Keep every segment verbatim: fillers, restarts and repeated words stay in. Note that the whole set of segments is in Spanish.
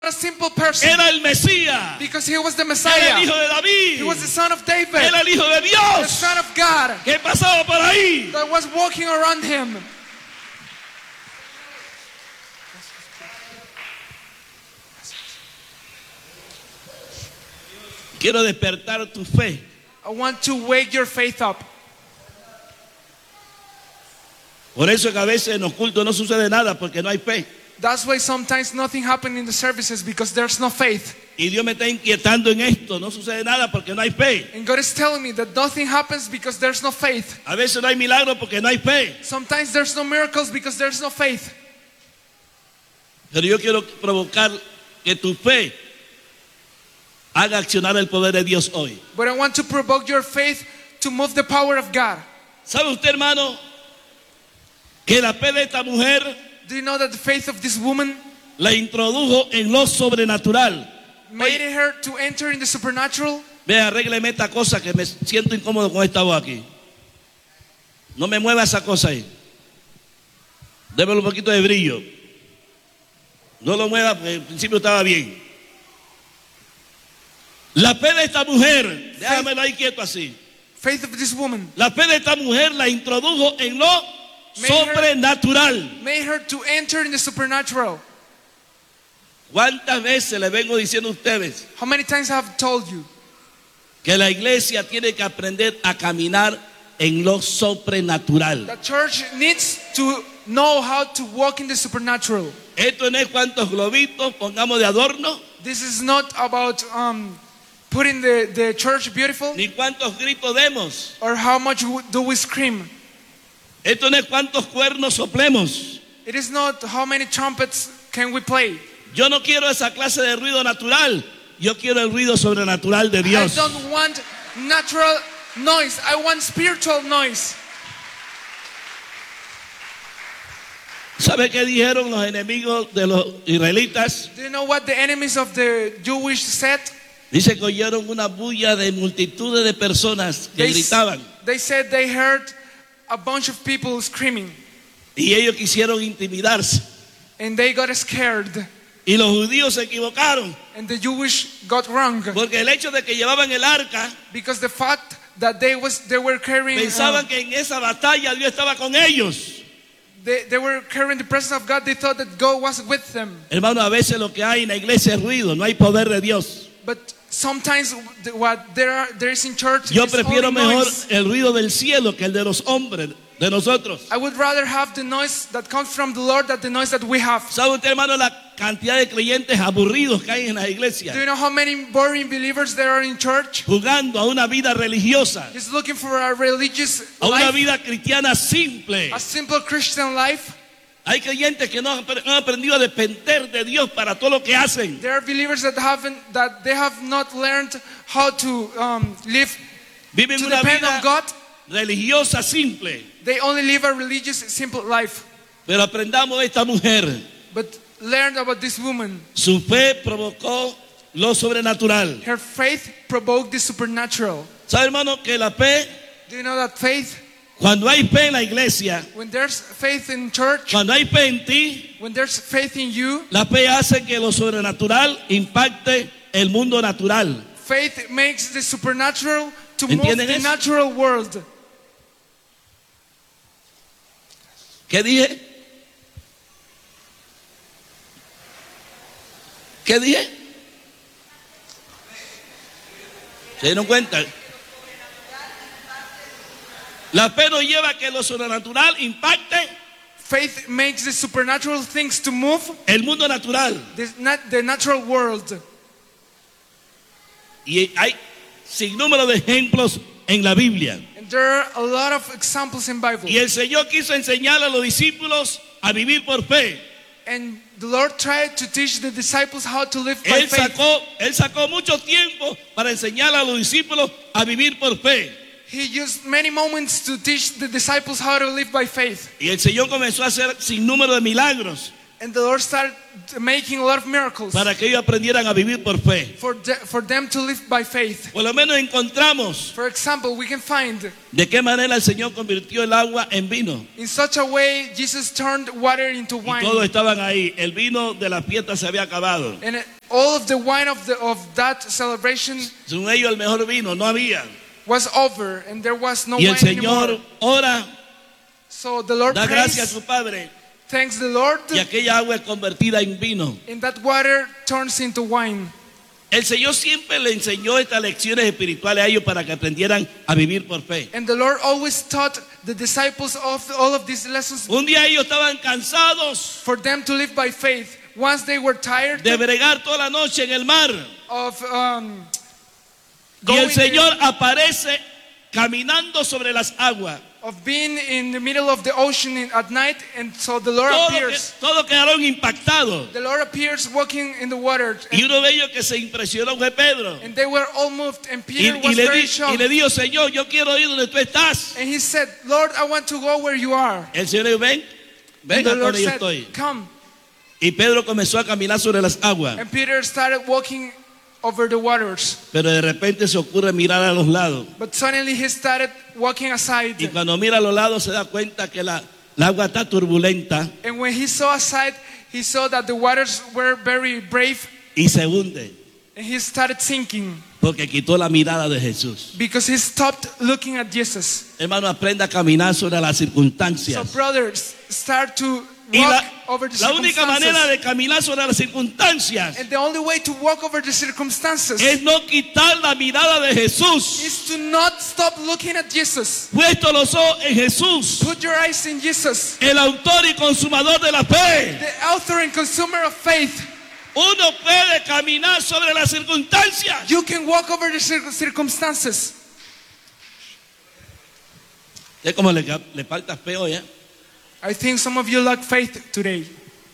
a simple person. Era el Mesías. Because he was the Era Messiah. el hijo de David. He was the son of David. Era el hijo de The Dios. son of God ¿Qué pasaba por ahí? that was walking around him. Quiero despertar tu fe. I want to wake your faith up. Por eso es que a veces en los cultos no sucede nada porque no hay fe. That's why sometimes nothing happens in the services because there's no faith. Y Dios me está inquietando en esto. No sucede nada porque no hay fe. And God is telling me that nothing happens because there's no faith. A veces no hay milagros porque no hay fe. Sometimes there's no miracles because there's no faith. Pero yo quiero provocar que tu fe haga accionar el poder de Dios hoy. But I want to provoke your faith to move the power of God. ¿Sabe usted, hermano, que la fe de esta mujer Do you know that the faith of this woman la introdujo en lo sobrenatural? made Oye, her to enter in the supernatural? vea, arrégleme esta cosa que me siento incómodo con esta voz aquí. No me mueva esa cosa ahí. Démelo un poquito de brillo. No lo mueva porque al principio estaba bien. La fe de esta mujer, déjamelo ahí quieto así. Faith of this woman La fe de esta mujer la introdujo en lo Made her- sobrenatural. made her to enter in the supernatural. ¿Cuántas veces le vengo diciendo a ustedes How many times I have told you que la iglesia tiene que aprender a caminar en lo sobrenatural? that church needs to know how to walk in the supernatural? Esto no es cuántos globitos pongamos de adorno, This is not about um, putting the, the church beautiful ni cuántos gritos demos. or how much w- do we scream. Esto no es cuántos cuernos soplemos. It is not how many trumpets can we play. Yo no quiero esa clase de ruido natural. Yo quiero el ruido sobrenatural de Dios. I don't want natural noise. I want spiritual noise. ¿Sabe qué dijeron los enemigos de los israelitas? Do you know what the enemies of the Jewish said? Dice que oyeron una bulla de multitudes de personas que They, gritaban. they said they heard a bunch of people screaming Y ellos quisieron intimidarse. and they got scared Y los judíos se equivocaron. and the Jewish got wrong Porque el hecho de que llevaban el arca, because the fact that they was they were carrying uh, pensaban que en esa batalla Dios estaba con ellos. they, they were carrying the presence of God. They thought that God was with them. Hermano, a veces lo que hay en la iglesia es ruido, no hay poder de Dios. But sometimes the- what there are there is in church Yo is prefiero only mejor noise. el ruido del cielo que el de los hombres, de nosotros. I would rather have the noise that comes from the Lord than the noise that we have. ¿Sabe usted, hermano, la cantidad de creyentes aburridos que hay en la iglesia? Do you know how many boring believers there are in church? Jugando a una vida religiosa, Just looking for a religious a una life, vida cristiana simple. a simple Christian life. Hay creyentes que no han apre- han aprendido a depender de Dios para todo lo que hacen. There are believers that haven't that they have not learned how to um, live Viven to una depend vida on God. religiosa simple. They only live a religious, simple life. Pero aprendamos de esta mujer. But learn about this woman. Su fe provocó lo sobrenatural. Her faith provoked the supernatural. ¿Sabe, hermano, que la fe, Do you know that faith? cuando hay fe en la iglesia, When there's faith in church, cuando hay fe en ti, when there's faith in you, la fe hace que lo sobrenatural impacte el mundo natural. faith makes the supernatural to move ¿Entienden the eso? natural world. ¿Qué dije? ¿Qué dije? ¿Se dieron cuenta? La fe nos lleva a que lo sobrenatural impacte Faith makes the supernatural things to move el mundo natural. the, nat- the natural world. Y hay sin número de ejemplos en la Biblia. And there are a lot of examples in Bible. Y el Señor quiso enseñar a los discípulos a vivir por fe. And the Lord tried to teach the disciples how to live by Él faith. sacó, él sacó mucho tiempo para enseñar a los discípulos a vivir por fe. He used many moments to teach the disciples how to live by faith. Y el Señor comenzó a hacer sin número de milagros. And the Lord started making a lot of miracles para que ellos aprendieran a vivir por fe. for, the, for them to live by faith. Por lo menos encontramos For example, we can find de qué manera el Señor convirtió el agua en vino. in such a way Jesus turned water into Y todos wine. estaban ahí. El vino de la fiesta se había acabado. And it- all of the wine of, the, of that celebration Según ellos el mejor vino no había. was over and there was no Y el wine Señor anymore. ora, So the Lord da gracias a prays, su Padre thanks the Lord, y aquella agua es convertida en vino. and that water turns into wine. El Señor siempre le enseñó estas lecciones espirituales a ellos para que aprendieran a vivir por fe. And the Lord always taught the disciples of all of these lessons Un día ellos estaban cansados for them to live by faith. Once they were tired de bregar toda la noche en el mar of um, y el going Señor aparece caminando sobre las aguas. of being in the middle of the ocean in, at night, and so the Lord Todos que, appears. todos quedaron impactados. The Lord appears walking in the water, Y and, uno de ellos que se impresionó fue Pedro. and they were all moved. And Y, Peter y was le very di- y shocked, le dijo, Señor, yo quiero ir donde tú estás. and he said, "Lord, I want to go where you are." El Señor le dijo, ven, And venga the Lord donde yo said, estoy. "Come." Y Pedro comenzó a caminar sobre las aguas. And Peter started walking over the waters, Pero de repente se ocurre mirar a los lados. but suddenly he started walking aside. Y cuando mira a los lados se da cuenta que la, la agua está turbulenta And when he saw aside, he saw that the waters were very brave, y se hunde. and he started sinking Porque quitó la mirada de Jesús. because he stopped looking at Jesus. Hermano, aprenda a caminar sobre las So circunstancias. brothers, start to Y walk la, over the la única manera circumstances. de caminar sobre las circunstancias And the only way to walk over the circumstances es no quitar la mirada de Jesús. is to not stop looking at Jesus. Puesto los ojos en Jesús, Put your eyes in Jesus, el autor y consumador de la fe. the author and consumer of faith. Uno puede caminar sobre las circunstancias. You can walk over the cir- circumstances. Es como le, le falta feo ya. I think some of you lack faith today.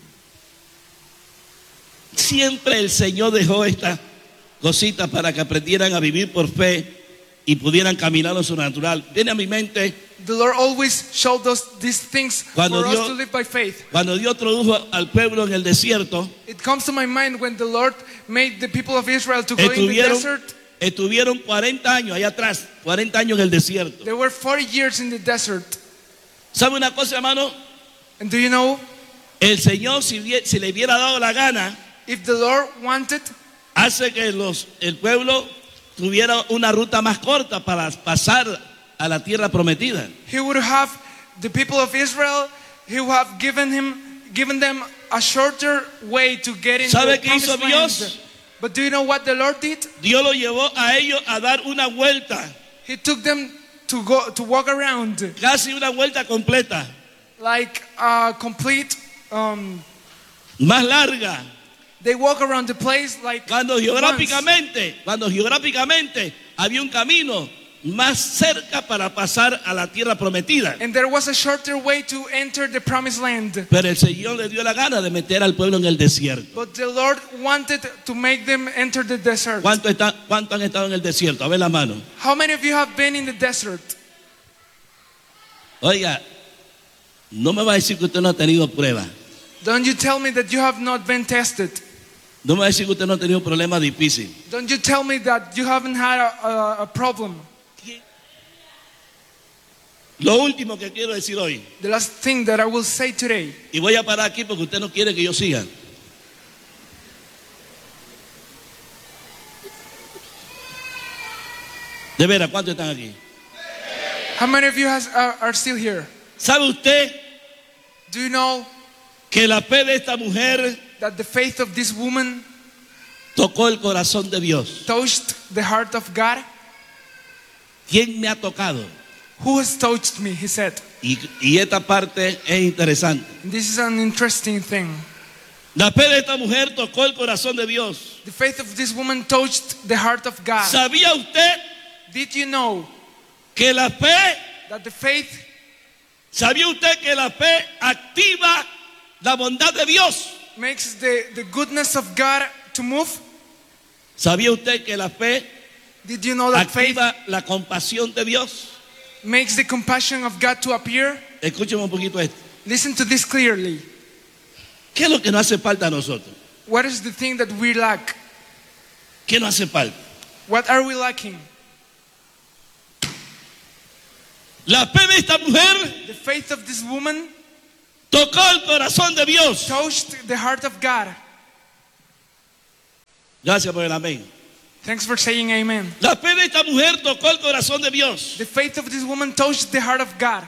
Siempre el Señor dejó estas cositas para que aprendieran a vivir por fe y pudieran caminar lo sobrenatural. Viene a mi mente The Lord always showed us these things Cuando for Dios- us to live by faith. cuando Dios introdujo al pueblo en el desierto. It comes to my mind when the Lord made the people of Israel to go in the Estuvieron, desert. estuvieron cuarenta años allá atrás, cuarenta años en el desierto. They were forty years in the desert. ¿Sabe una cosa, hermano? And do you know, El Señor, si, vie- si le hubiera dado la gana, if the Lord wanted, hace que los, el pueblo tuviera una ruta más corta para pasar a la tierra prometida. He would have the people of Israel, He would have given him, given them a shorter way to get into ¿Sabe the qué hizo promised Dios? land. But do you know what the Lord did? Dios lo llevó a ellos a dar una vuelta, He took them to go to walk around casi una vuelta completa, like a complete. Um, más larga. they walk around the place like Cuando once. geográficamente, cuando geográficamente había un camino más cerca para pasar a la tierra prometida. And there was a shorter way to enter the promised land. Pero el Señor le dio la gana de meter al pueblo en el desierto. But the Lord wanted to make them enter the desert. ¿Cuánto, está, ¿Cuánto han estado en el desierto? A ver la mano. How many of you have been in the desert? Oiga, no me va a decir que usted no ha tenido pruebas. Don't you tell me that you have not been tested. No me va a decir que usted no ha tenido problemas difíciles. Don't you tell me that you haven't had a, a, a problem. Lo último que quiero decir hoy, The last thing that I will say today, y voy a parar aquí porque usted no quiere que yo siga. De veras, ¿cuántos están aquí? how many of you has, are, are still here? ¿Sabe usted Do you know que la fe de esta mujer that the faith of this woman tocó el corazón de Dios? touched the heart of God? ¿Quién me ha tocado? Who has touched me? He said. Y, y esta parte es interesante. This is an interesting thing. La fe de esta mujer tocó el corazón de Dios. The faith of this woman touched the heart of God. ¿Sabía usted Did you know que la fe, that the faith, sabía usted que la fe activa la bondad de Dios? makes the, the goodness of God to move? ¿Sabía usted que la fe Did you know that faith activa la compasión de Dios? makes the compassion of God to appear? Escúcheme un poquito esto. Listen to this clearly. ¿Qué es lo que nos hace falta a nosotros? What is the thing that we lack? ¿Qué nos hace falta? What are we lacking? La fe de esta mujer The faith of this woman tocó el corazón de Dios. touched the heart of God. Gracias por el amén. Thanks for saying amen. La fe de esta mujer tocó el corazón de Dios. The faith of this woman touched the heart of God.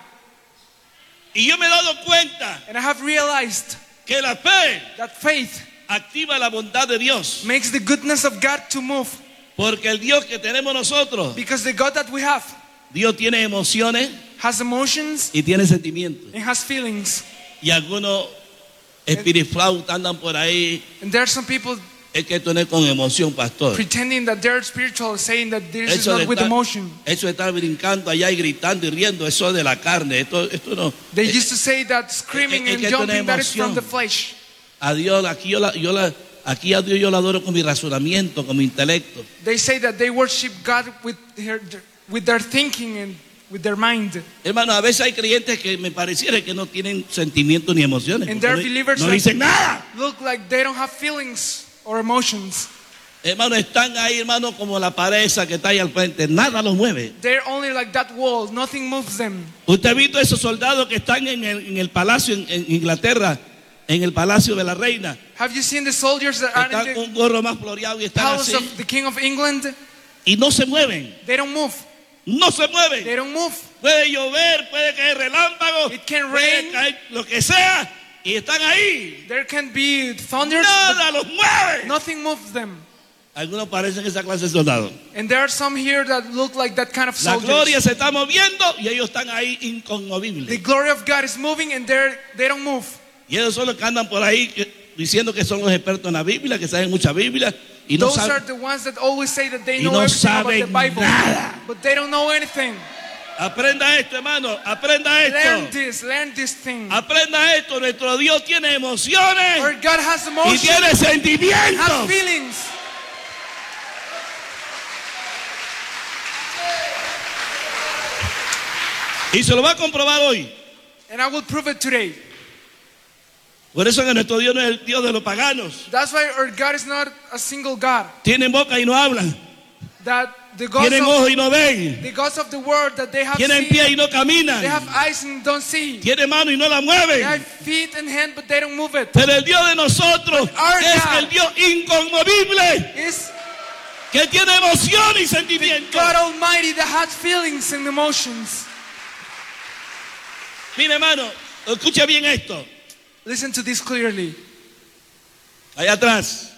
Y yo me he dado cuenta And I have realized que la fe that faith activa la bondad de Dios. makes the goodness of God to move. Porque el Dios que tenemos nosotros, Because the God that we have Dios tiene emociones has emotions y tiene sentimientos. and has feelings. Y algunos espiriflautas andan por ahí. And there are some people Es que esto no es con emoción, pastor. pretending that they're spiritual, saying that this is Eso de, not with estar, emotion. eso de estar brincando allá y gritando y riendo, eso es de la carne. Esto, esto no. They Eh, used to say that screaming es and que esto no es jumping, that is from emoción. the flesh. A Dios, aquí yo la, yo la, aquí a Dios yo lo adoro con mi razonamiento, con mi intelecto. They say that they worship God with their, with their thinking and with their mind. Hermano, a veces hay creyentes que me pareciera que no tienen sentimientos ni emociones. And porque there are no, believers no that dicen nada. look like they don't have feelings or emotions. Hermano, están ahí, hermano, como la pared esa que está ahí al frente. Nada los mueve. They're only like that wall. Nothing moves them. ¿Usted ha visto esos soldados que están en el, en el palacio en, en Inglaterra, en el palacio de la reina? Have you seen the soldiers that are Están in con the un gorro más floreado y están palace así. of the King of England? Y no se mueven. They don't move. No se They mueven. don't move. Puede llover, puede caer relámpago, It can puede rain. caer lo que sea. Y están ahí. There can be thunders, Nada los but mueve. nothing moves them. Algunos parecen esa clase de soldados. And there are some here that look like that kind of La gloria soldiers. se está moviendo y ellos están ahí The inconmovibles. glory of God is moving and they're, they don't move. Y ellos son los que andan por ahí que- diciendo que son los expertos en la Biblia, que saben mucha Biblia y no Those are saben. the ones that always say that they Y know no everything about the saben Bible. nada. But they don't know anything. Aprenda esto, hermano, aprenda Learn esto. this, learn this thing. Aprenda esto, nuestro Dios tiene emociones Our God has y emotions, tiene has sentimientos. feelings. Y se lo va a comprobar hoy. And I will prove it today. Por eso que nuestro Dios no es el Dios de los paganos. That's why our God is not a single God. Tienen boca y no hablan. That the gods Tienen of, ojos y no ven. the gods of the world that they have Tienen seen, pie y no caminan. they have eyes and don't see. Tienen mano y no la They mueven. have feet and hand, but they don't move it. Pero el Dios de nosotros Our es God el Dios inconmovible, Is que tiene emoción y sentimiento. God Almighty that has feelings and emotions. Mire, hermano, escucha bien esto. Listen to this clearly. Allá atrás.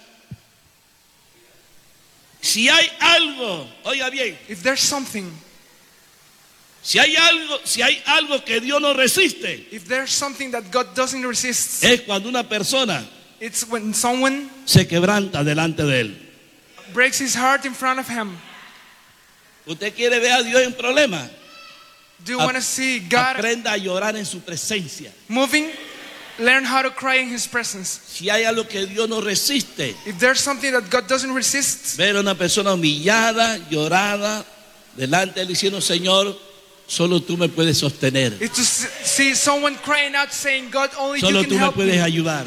Si hay algo, oiga bien, If there's something, si hay algo, si hay algo que Dios no resiste, if there's something that God doesn't resist, es cuando una persona it's when someone se quebranta delante de él. breaks his heart in front of him. ¿Usted quiere ver a Dios en problemas? Do you Ap- want to see God Aprenda a llorar en su presencia. moving? Learn how to cry in His presence. Si hay algo que Dios no resiste, If there's something that God doesn't resist, ver a una persona humillada, llorada, delante de él diciendo, Señor, solo tú me puedes sostener. it's to s- see someone crying out saying, God, only Solo you tú can me help puedes me. ayudar.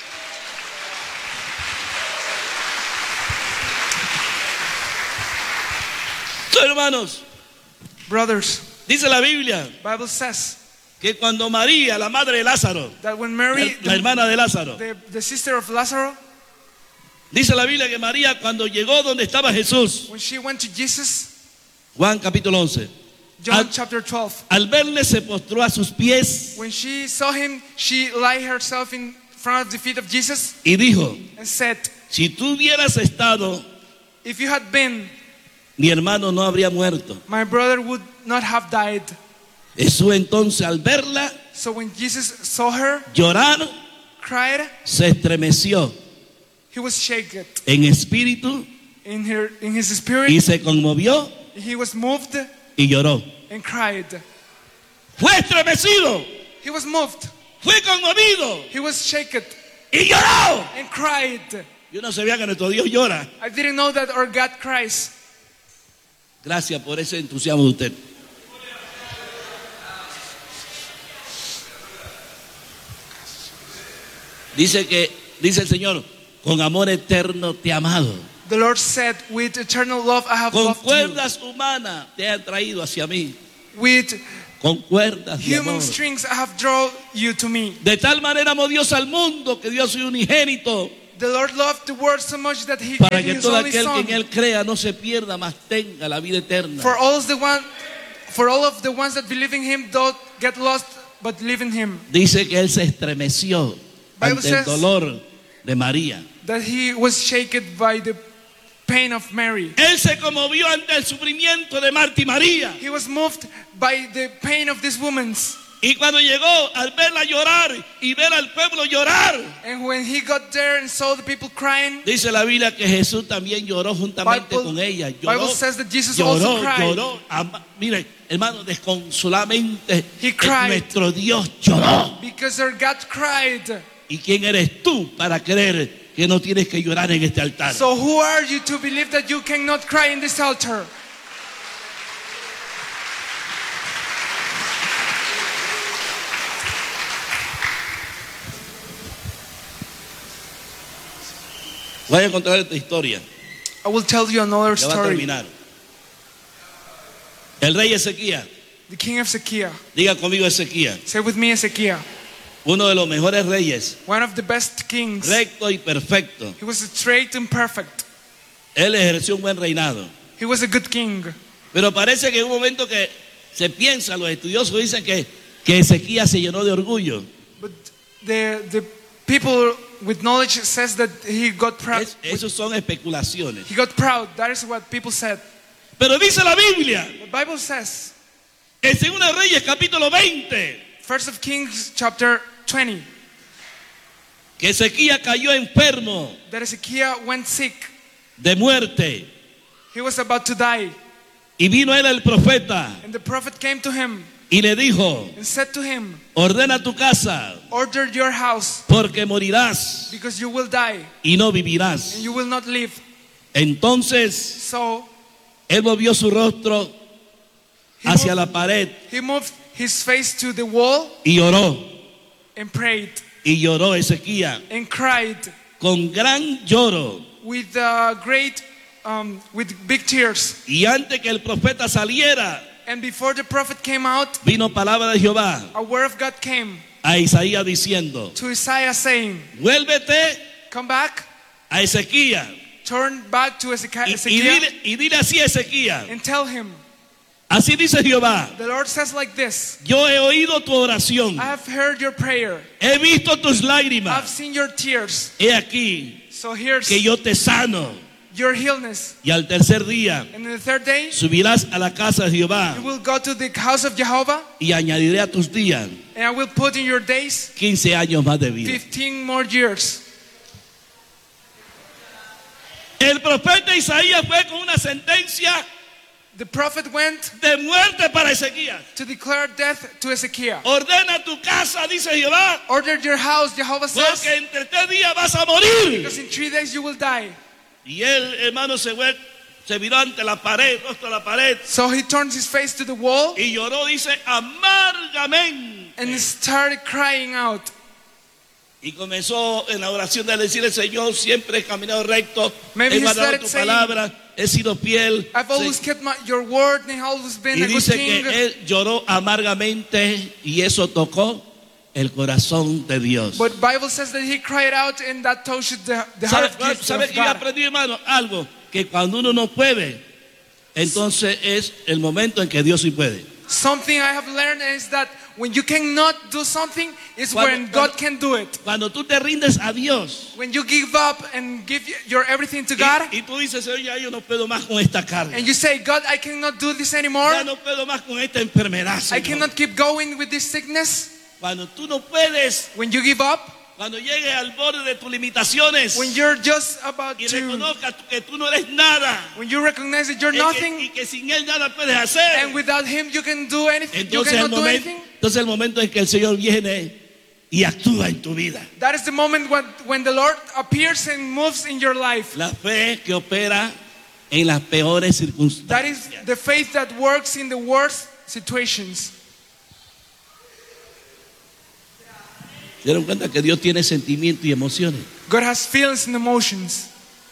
So, hermanos, Brothers, dice la Biblia Bible says que cuando María, la madre de Lázaro, that when Mary, la hermana de Lázaro, the, the sister of Lazarus, dice la Biblia que María cuando llegó donde estaba Jesús, when she went to Jesus, Juan capítulo once, John Al- chapter twelve, al verle se postró a sus pies when she saw him, she lay herself in front of the feet of Jesus y dijo, and said, si tú hubieras estado, if you had been, mi hermano no habría muerto. my brother would not have died. Jesús entonces al verla So when Jesus saw her, llorar, cried, se estremeció he was shaken en espíritu in her in his spirit. y se conmovió He was moved y lloró. and cried. Fue estremecido, He was moved. fue conmovido He was shaken y lloró. and cried. Yo no sabía que nuestro Dios llora. I didn't know that our God cries. Gracias por ese entusiasmo de usted. Dice que, dice el Señor, con amor eterno te he amado. The Lord said, with eternal love I have Con loved you. cuerdas humanas te he traído hacia mí. With Con cuerdas de human amor. strings I have drawn you to me. De tal manera amó Dios al mundo que dio a su unigénito The Lord loved the world so much that He para gave que His todo only aquel que Son. en él crea no se pierda, mas tenga la vida eterna. For all of the one, for all of the ones that believe in Him don't get lost, but live in Him. Dice que él se estremeció Bible ante el says- dolor de María. That He was shaken by the pain of Mary. Él se conmovió ante el sufrimiento de Marta y María. He was moved by the pain of these women. Y cuando llegó al verla llorar y ver al pueblo llorar, And when He got there and saw the people crying, dice la Biblia que Jesús también lloró juntamente Bible- con ella. Lloró, Bible says that Jesus lloró, also cried. lloró. Ama- Mire, hermano, desconsoladamente He eh, cried. nuestro Dios lloró. because our God cried. ¿Y quién eres tú para creer que no tienes que llorar en este altar? So who are you to believe that you cannot cry in this altar? Voy a contar esta historia. I will tell you another Ya va a story. terminar. El rey Ezequías, The king of Ezekiel. diga conmigo Ezequías, Say with me, Ezekiel. uno de los mejores reyes, One of the best kings. recto y perfecto. He was straight and perfect. Él ejerció un buen reinado. He was a good king. Pero parece que en un momento que se piensa, los estudiosos dicen que, que Ezequías se llenó de orgullo. But the the people with knowledge says that he got proud. Es- esos son especulaciones. He got proud. That is what people said. Pero dice la Biblia, The Bible says, en Segunda de Reyes capítulo veinte, First of Kings chapter twenty, que Ezequías cayó enfermo that Ezekiel went sick. de muerte. He was about to die. Y vino él el profeta And the prophet came to him y le dijo, and said to him, ordena tu casa order your house porque morirás because you will die y no vivirás. and you will not live. Entonces So él movió su rostro he hacia moved, la pared he moved his face to the wall y lloró. and prayed Y lloró Ezequías and cried con gran lloro. with uh, great, um, with big tears. Y antes que el profeta saliera, And before the prophet came out, vino palabra de Jehová a word of God came a Isaías diciendo, to Isaiah saying, vuélvete come back, a Ezequías turn back to Ezekiel, y, y Ezekiel dile, y dile así a Ezequías, and tell him, así dice Jehová, the Lord says like this, yo he oído tu oración, I have heard your prayer, he visto tus I've lágrimas, seen your tears, he aquí so here's que yo te sano. your illness. Y al tercer día And the third day, subirás a la casa de Jehová you will go to the house of Jehovah, y añadiré a tus días and I will put in your days quince años más de vida. fifteen more years. El profeta Isaías fue con una sentencia The prophet went de muerte para Ezequías. to declare death to Ezekiel. Ordena tu casa, dice Jehová, Order your house, Jehovah says, porque entre tres días vas a morir. because in three days you will die. Y él, hermano, se, fue, se miró ante la pared, rostro a la pared, So he turns his face to the wall y lloró, dice, amargamente. and started crying out. Y comenzó en la oración de decirle, Señor, siempre he caminado recto, Maybe he he guardado started tu saying, palabra, he sido fiel. I've always Se- kept my, your word and I've always been Y a good dice king. que él lloró amargamente y eso tocó el corazón de Dios. But Bible says that he cried out and that touched the, the ¿Sabe, heart of, sabe of que yo God. aprendí, hermano? Algo, que cuando uno no puede, entonces es el momento en que Dios sí puede. Something I have learned is that when you cannot do something, is Cuando- when cuando- God can do it. Cuando tú te rindes a Dios When you give up and give your everything to God, y, y tú dices, Señor, ya yo no puedo más con esta carga. and you say, God, I cannot do this anymore. Ya no puedo más con esta enfermedad, I Señor. cannot keep going with this sickness. Cuando tú no puedes, When you give up, cuando llegues al borde de tus limitaciones when you're just about y to, reconozcas que tú no eres nada when you recognize that you're y que, nothing, y que sin Él nada puedes hacer, and without Him you can do anything, you entonces el, cannot do momento, anything. entonces el momento en que el Señor viene y actúa en tu vida. That is the moment when, when the Lord appears and moves in your life. La fe que opera en las peores That is circunstancias. the faith that works in the worst situations. ¿Se dieron cuenta que Dios tiene sentimientos y emociones? God has feelings and emotions.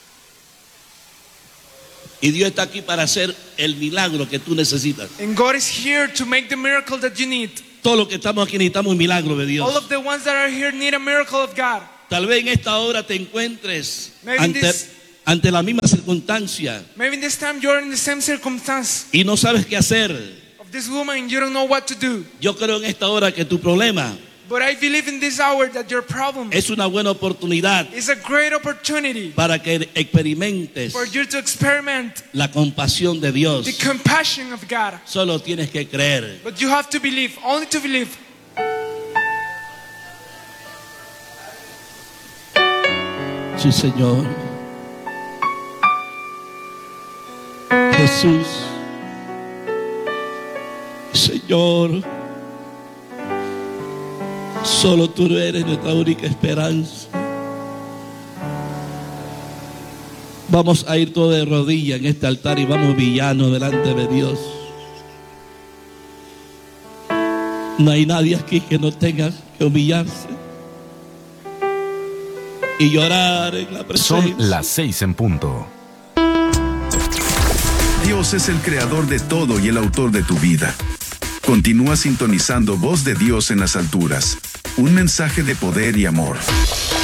Y Dios está aquí para hacer el milagro que tú necesitas. And God is here to make the miracle that you need. Todos los que estamos aquí necesitamos un milagro de All Dios. of the ones that are here need a miracle of God. Tal vez en esta hora te encuentres Maybe ante, this- ante la misma circunstancia Maybe this time you're in the same circumstance y no sabes qué hacer. of this woman and you don't know what to do. Yo creo en esta hora que tu problema But I believe in this hour that your problem es una buena oportunidad is a great opportunity para que experimentes for you to experiment la compasión de Dios. the compassion of God. Solo tienes que creer. But you have to believe, only to believe. Sí, Señor. Jesús. Señor. Solo tú eres nuestra única esperanza. Vamos a ir todos de rodillas en este altar y vamos villanos delante de Dios. No hay nadie aquí que no tenga que humillarse y llorar en la presencia. Son las seis en punto. Dios es el creador de todo y el autor de tu vida. Continúa sintonizando Voz de Dios en las alturas. Un mensaje de poder y amor.